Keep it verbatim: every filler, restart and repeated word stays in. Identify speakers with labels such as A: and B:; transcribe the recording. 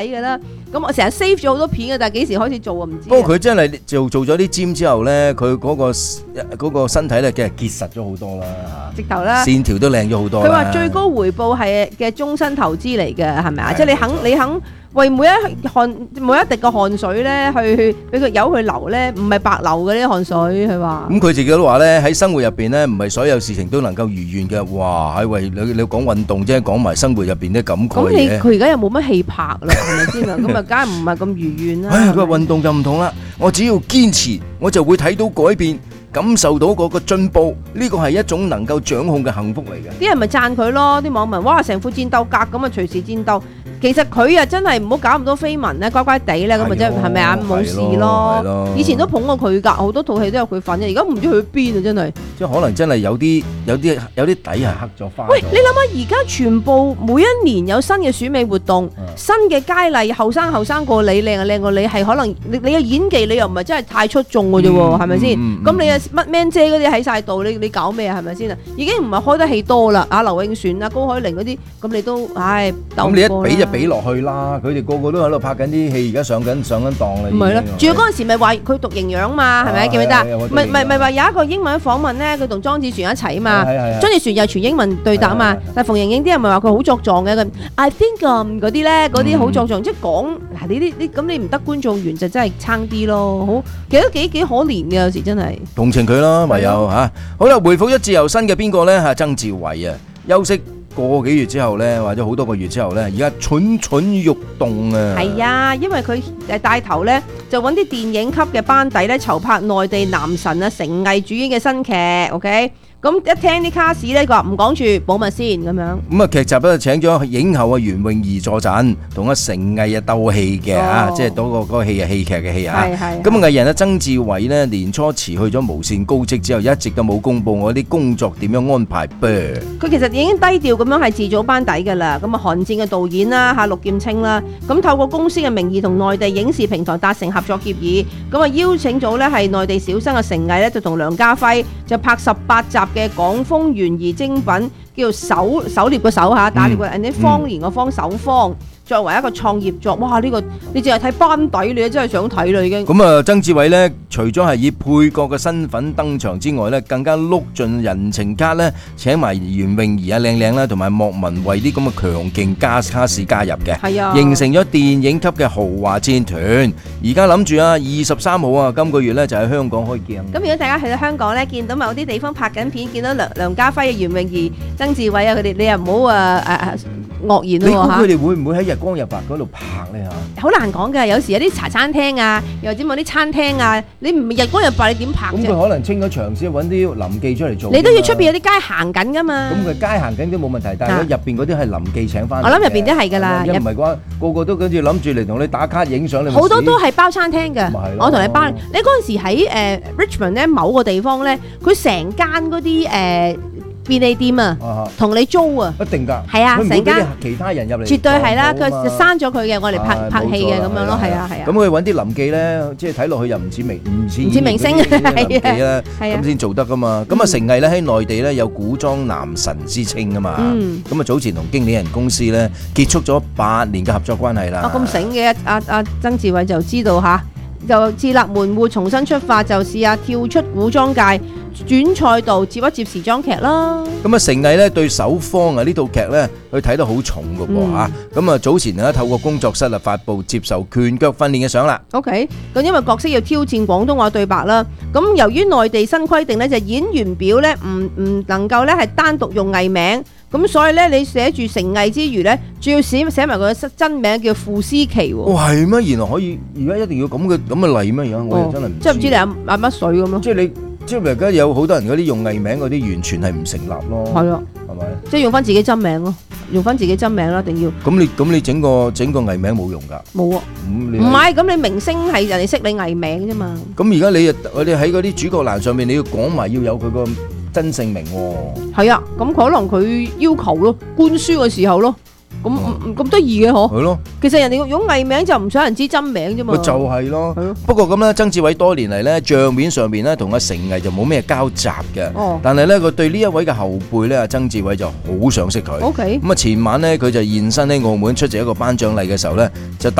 A: 睇㗎啦。咁我成日 save 咗好多片嘅，但係幾時開始做啊？唔知。
B: 不過佢真係做做咗啲 gym 之後咧，佢嗰個嗰個身體咧，梗係結實咗好多啦，
A: 直頭啦，
B: 線條都靚咗好多啦。
A: 佢話最高回報係嘅終身投資嚟嘅，係咪啊？即係你肯你肯為每一汗每一滴嘅汗水咧，去俾佢由佢流咧，唔係白流嘅呢啲汗水。佢話
B: 咁佢自己都話咧，喺生活入邊咧，唔係所有事情都能夠如願嘅。哇！係為你你講運動啫，講埋生活入邊啲感慨
A: 咁你
B: 嘅。
A: 佢而家又冇乜氣魄啦，係咪先啊？咁啊，梗係唔係咁如願啦。
B: 唉，佢話運動就唔同啦，我只要堅持，我就會睇到改變，感受到嗰個進步。呢個係一種能夠掌控嘅幸福嚟嘅。
A: 啲人咪讚佢咯，啲網民哇成副戰鬥格咁啊，隨時戰鬥。其實佢啊真係唔好搞咁多緋聞咧，乖乖地咧咁啊，即係係咪啊？冇事咯。以前都捧過佢㗎，好多套戲都有佢份嘅。而家唔知去邊啊，真係。
B: 即係可能真係有啲有啲有啲底係黑咗花。
A: 喂，你諗下而家全部每一年有新嘅選美活動，
B: 嗯、
A: 新嘅佳麗，後生後生過你，靚啊靚過你，係可能你你嘅演技你又唔係真係太出眾嘅啫喎，係咪先？咁、嗯嗯、你啊乜 man 姐嗰啲喺晒度，你你搞咩啊？係咪先啊？已經唔係開得戲多啦，啊劉永璇啊、高海寧嗰啲，咁你都唉鬥唔過啦。咁你一比就比落去啦。佢哋個個都喺度拍緊啲戲，而家上緊上緊檔啦。唔係咯，仲要嗰陣時咪話佢讀營養嘛，係咪記唔記得？咪咪咪話有一個英文訪問咧，佢同莊子璇一齊啊嘛。莊子璇又全英文對答啊嘛。但係馮盈盈啲人咪話佢好作狀嘅，佢 I think 咁嗰啲咧，嗰啲好作狀，即係講嗱呢啲呢咁你唔得觀眾緣就真係差啲咯。好，其實都幾幾可憐嘅有時真係。
B: 同情佢咯，唯有嚇。好啦，回復咗自由身嘅邊個咧？係曾志偉啊，休息個幾月之後咧，或者好多個月之後咧，而家蠢蠢欲動啊！係啊，因為佢誒帶頭咧，就揾啲電影級嘅班底咧，籌拍內地男神啊成毅主演嘅新劇 ，OK。咁一聽啲卡士咧，佢話唔講住，保密先咁樣。咁啊劇集咧請咗影后啊袁詠儀助陣，同阿成毅啊鬥戲嘅啊，即係嗰個嗰個戲係戲劇嘅戲啊。係係。咁啊藝人啊曾志偉咧年初辭去咗無線高職之後，一直都冇公佈我啲工作點樣安排噃。佢其實已經低調咁樣係自組班底㗎啦。咁啊寒戰嘅導演啦嚇陸劍青啦，咁透過公司嘅名義同內地影視平台達成合作協議，咁啊邀請咗咧係內地小生嘅成毅咧，就同梁家輝就拍十八集嘅港風懸疑精品，叫做狩狩獵個狩嚇，打獵個人啲方言個方守方，作為一個創業作，哇！呢、這個你淨係睇班底，你真係想睇啦已經。咁啊，曾志偉呢，除咗係以配角嘅身份登場之外呢，更加碌盡人情卡呢，請埋袁詠儀啊、靚靚啦，同埋莫文蔚啲咁嘅強勁加卡士加入嘅，係啊，形成咗電影級嘅豪華戰團。而家諗住啊，二十三號啊，今個月呢就喺香港開鏡。咁如果大家去到香港呢，見到某啲地方拍緊片，見到梁梁家輝、袁詠儀、曾志偉啊，佢哋你又唔好啊啊啊愕然咯嚇。你估佢哋會唔會喺日光日白嗰度拍咧嚇？好難講㗎，有時有啲茶餐廳啊，又或者某啲餐廳啊，你唔日光日白你點拍啫？咁佢可能清咗場先揾啲臨記出嚟做。你都要出邊有啲街行緊㗎嘛？咁佢街行緊都冇問題，但係入邊嗰啲係臨記請翻。我諗入邊都係㗎啦。一唔係嘅話，個個都跟住諗住嚟同你打卡影相，你好多都係包餐廳㗎。我同你包。你嗰陣時喺誒 Richmond 咧某個地方咧，佢成間嗰啲誒便利店啊，同你租啊，一定㗎，係啊，成間其他人入嚟，絕對係啦，佢刪咗佢嘅，我嚟拍拍戲嘅咁樣咯，係啊係啊。咁佢揾啲臨記咧，即係睇落去又唔似明唔似唔似明星係啊，咁先做得㗎嘛。咁啊成毅咧喺內地咧有古裝男神之稱啊嘛。咁啊早前同經理人公司咧結束咗八年嘅合作關係啦。啊咁醒嘅，阿阿曾志偉就知道嚇。就自立門戶重新出發，就試下跳出古裝界轉賽道接一接時裝劇啦。咁啊成毅咧對守方啊呢套劇咧佢睇得好重㗎噃嚇。咁啊早前咧透過工作室啊發布接受拳腳訓練嘅相啦。OK， 咁因為角色要挑戰廣東話對白啦。咁由於內地新規定咧，就演員表咧唔唔能夠咧係單獨用藝名。咁所以咧，你寫住成毅之餘咧，仲要寫寫埋個真名叫傅思琪喎。哇，係咩？原來可以，而家一定要咁嘅咁嘅例咩？而家我哋真係唔知。即係唔知你阿阿乜水咁咯？即係你，即係而家有好多人嗰啲用藝名嗰啲，完全係唔成立咯。係啊，係咪？即係用翻自己真名咯，用翻自己真名啦，一定要。咁你咁你整個整個藝名冇用㗎？冇啊。咁你唔係咁，你明星係人哋識你藝名啫嘛。咁而家你我哋喺嗰啲主角欄上面，你要講埋要有佢個真姓名喎。係啊，咁可能佢要求咯，官書嘅時候咯。
A: 咁咁得意嘅嗬。
B: 係咯。
A: 其實人哋用藝名就唔想人知真名啫嘛。
B: 咪就係咯。不過咁咧，曾志偉多年嚟咧帳面上邊咧同阿成毅就冇咩交集嘅。哦。但係咧佢對呢一位嘅後輩咧，阿曾志偉就好賞識佢。
A: O K。
B: 咁啊前晚咧佢就現身喺澳門出席一個頒獎禮嘅時候咧，就